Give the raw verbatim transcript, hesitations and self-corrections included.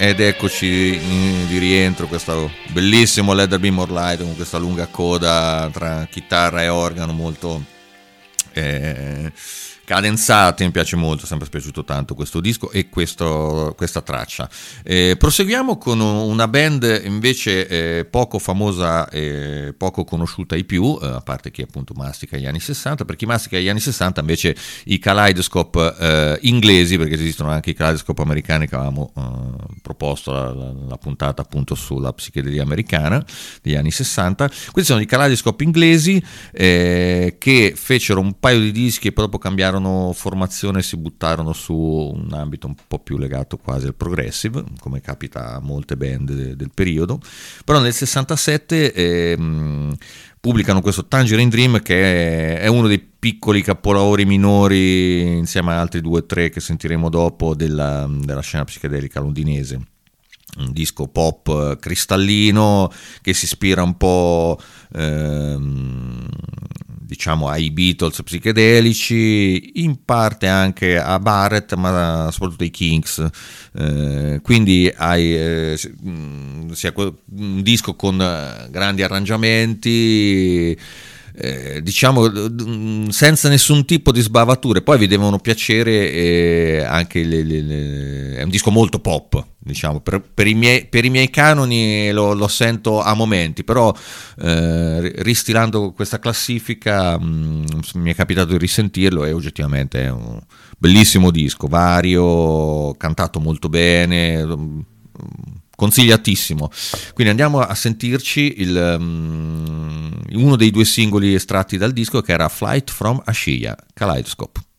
Ed eccoci di rientro, questo bellissimo Let There Be More Light con questa lunga coda tra chitarra e organo molto eh, cadenzato. Mi piace molto, è sempre piaciuto tanto questo disco e questo, questa traccia. Eh, proseguiamo con una band invece eh, poco famosa e poco conosciuta ai più, eh, a parte chi appunto mastica gli anni sessanta. Per chi mastica gli anni sessanta invece i Kaleidoscope eh, inglesi, perché esistono anche i Kaleidoscope americani che avevamo eh, proposto la, la, la puntata appunto sulla psichedelia americana degli anni sessanta. Questi sono i Kaleidoscope inglesi eh, che fecero un paio di dischi e poi dopo cambiarono formazione e si buttarono su un ambito un po' più legato quasi al progressive, come capita a molte band de- del periodo. Però nel sessantasette ehm, pubblicano questo Tangerine Dream, che è, è uno dei piccoli capolavori minori insieme a altri due o tre che sentiremo dopo della, della scena psichedelica londinese. Un disco pop cristallino che si ispira un po' ehm, diciamo ai Beatles psichedelici, in parte anche a Barrett, ma soprattutto ai Kinks, eh, quindi hai eh, sia un disco con grandi arrangiamenti, Eh, diciamo senza nessun tipo di sbavature. Poi vi devono piacere eh, anche le, le, le... è un disco molto pop, diciamo, per, per, i, miei, per i miei canoni lo, lo sento a momenti, però eh, ristilando questa classifica mh, mi è capitato di risentirlo e oggettivamente è un bellissimo disco, vario, cantato molto bene, mh, consigliatissimo. Quindi andiamo a sentirci il, um, uno dei due singoli estratti dal disco, che era Flight from Ashiya, Kaleidoscope.